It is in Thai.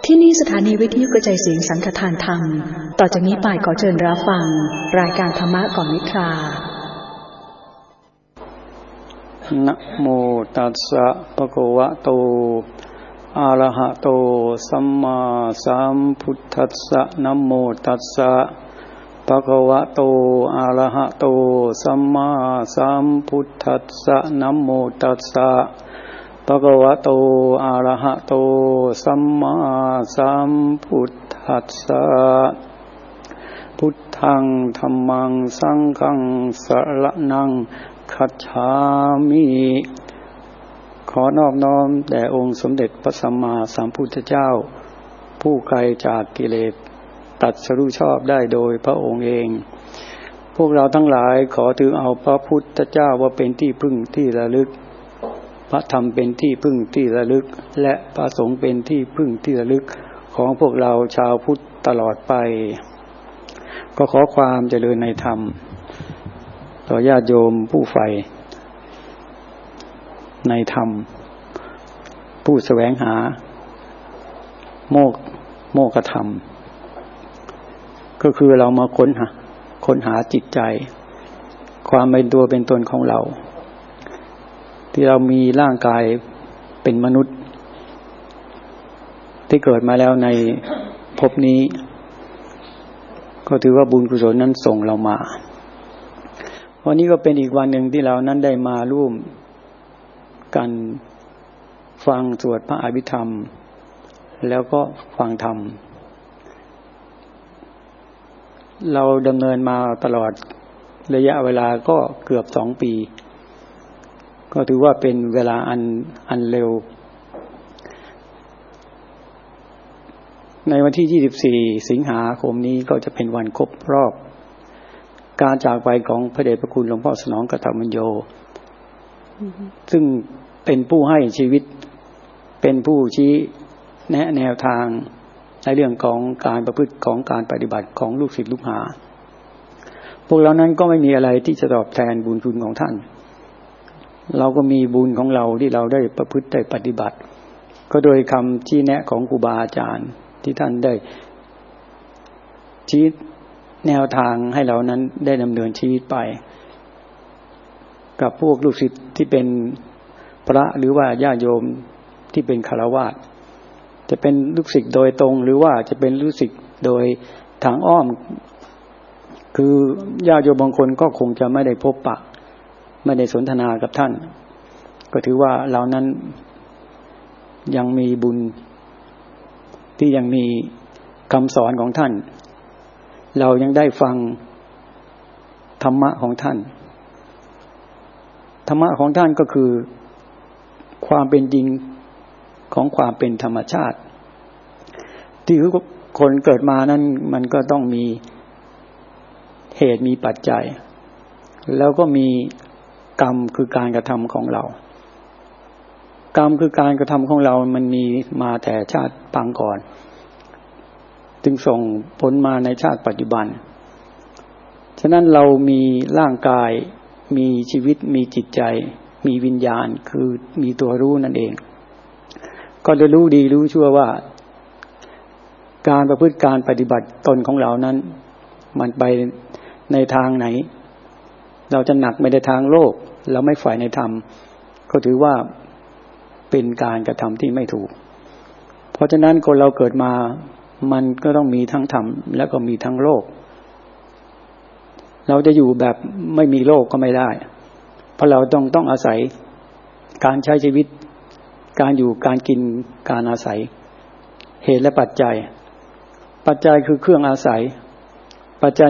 ที่นี่สถานีวิทยุกระจายเสียงสังฆทานธรรมต่อจากนี้ไปขอเชิญรับฟังรายการธรรมะก่อนนิทรานะโมตัสสะภะคะวะโตอะระหะโตสัมมาสัมพุทธัสสะนะโมตัสสะภะคะวะโตอะระหะโตสัมมาสัมพุทธัสสะนะโมตัสสะภะคะวะโตอะระหะโตสัมมาสัมพุทธัสสะพุทธังธัมมังสังฆังสรณังคัจฉามิขอนอบน้อมแด่องค์สมเด็จพระสัมมาสัมพุทธเจ้าผู้ไกลจากกิเลสตรัสรู้ชอบได้โดยพระองค์เองพวกเราทั้งหลายขอถือเอาพระพุทธเจ้าว่าเป็นที่พึ่งที่ระลึกพระธรรมเป็นที่พึ่งที่ระลึกและพระสงฆ์เป็นที่พึ่งที่ระลึกของพวกเราชาวพุทธตลอดไปก็ขอความเจริญในธรรมต่อญาติโยมผู้ใฝ่ในธรรมผู้แสวงหาโมกขธรรมก็คือเรามาค้นหาจิตใจความเป็นตัวเป็นตนของเราที่เรามีร่างกายเป็นมนุษย์ที่เกิดมาแล้วในภพนี้ก็ถือว่าบุญกุศลนั้นส่งเรามาวันนี้ก็เป็นอีกวันหนึ่งที่เรานั้นได้มาร่วมกันฟังสวดพระอภิธรรมแล้วก็ฟังธรรมเราดำเนินมาตลอดระยะเวลาก็เกือบ2 ปีก็ถือว่าเป็นเวลาอันเร็วในวันที่24สิงหาคมนี้ก็จะเป็นวันครบรอบการจากไปของพระเดชพระคุณหลวงพ่อสนองกตมัญโญซึ่งเป็นผู้ให้ชีวิตเป็นผู้ชี้แนะแนวทางในเรื่องของการประพฤติของการปฏิบัติของลูกศิษย์ลูกหาพวกเรานั้นก็ไม่มีอะไรที่จะตอบแทนบุญคุณของท่านเราก็มีบุญของเราที่เราได้ประพฤติได้ปฏิบัติก็โดยคำชี้แนะของครูบาอาจารย์ที่ท่านได้ชี้แนวทางให้เรานั้นได้ดำเนินชีวิตไปกับพวกลูกศิษย์ที่เป็นพระหรือว่าญาติโยมที่เป็นฆราวาสจะเป็นลูกศิษย์โดยตรงหรือว่าจะเป็นลูกศิษย์โดยทางอ้อมคือญาติโยมบางคนก็คงจะไม่ได้พบปะไม่ได้สนทนากับท่านก็ถือว่าเรานั้นยังมีบุญที่ยังมีคำสอนของท่านเรายังได้ฟังธรรมะของท่านธรรมะของท่านก็คือความเป็นจริงของความเป็นธรรมชาติที่คนเกิดมานั้นมันก็ต้องมีเหตุมีปัจจัยแล้วก็มีกรรมคือการกระทำของเรากรรมคือการกระทำของเรามันมีมาแต่ชาติปางก่อนจึงส่งผลมาในชาติปัจจุบันฉะนั้นเรามีร่างกายมีชีวิตมีจิตใจมีวิญญาณคือมีตัวรู้นั่นเองก็จะรู้ดีรู้ชั่วว่าการประพฤติการปฏิบัติตนของเรานั้นมันไปในทางไหนเราจะหนักไปในทางโลกเราไม่ฝ่ายในธรรมก็ถือว่าเป็นการกระทำที่ไม่ถูกเพราะฉะนั้นคนเราเกิดมามันก็ต้องมีทั้งธรรมและก็มีทั้งโลกเราจะอยู่แบบไม่มีโลกก็ไม่ได้เพราะเราต้องอาศัยการใช้ชีวิตการอยู่การกินการอาศัยเหตุและปัจจัยคือเครื่องอาศัยปัจจัย